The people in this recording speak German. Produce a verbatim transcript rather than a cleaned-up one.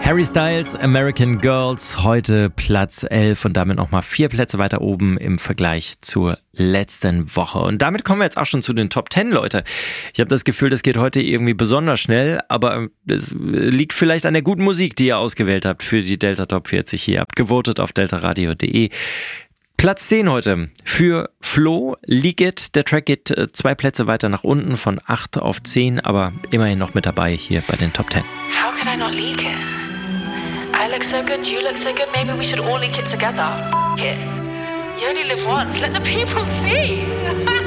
Harry Styles, American Girls, heute Platz elf und damit nochmal vier Plätze weiter oben im Vergleich zur letzten Woche. Und damit kommen wir jetzt auch schon zu den Top zehn, Leute. Ich habe das Gefühl, das geht heute irgendwie besonders schnell, aber es liegt vielleicht an der guten Musik, die ihr ausgewählt habt für die Delta Top vierzig hier. Ihr habt gewotet auf delta radio punkt de. Platz zehn heute für Flo, Leak It. Der Track geht äh, zwei Plätze weiter nach unten von acht auf zehn, aber immerhin noch mit dabei hier bei den Top zehn. How could I not leak it? I look so good, you look so good, maybe we should all leak it together. F- it. You only live once, let the people see.